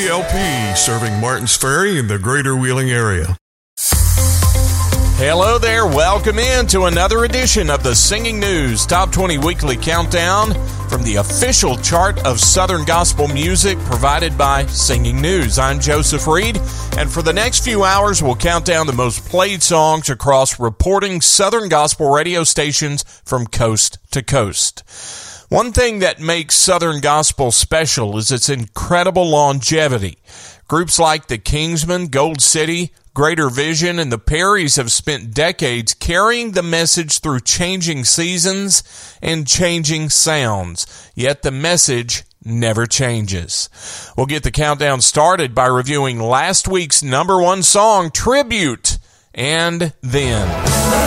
WTLP, serving Martins Ferry in the greater Wheeling area. Hello there. Welcome in to another edition of the Singing News Top 20 Weekly Countdown from the official chart of Southern Gospel music provided by Singing News. I'm Joseph Reed, and for the next few hours, we'll count down the most played songs across reporting Southern Gospel radio stations from coast to coast. One thing that makes Southern Gospel special is its incredible longevity. Groups like the Kingsmen, Gold City, Greater Vision, and the Perrys have spent decades carrying the message through changing seasons and changing sounds, yet the message never changes. We'll get the countdown started by reviewing last week's number one song, Tribute, and then...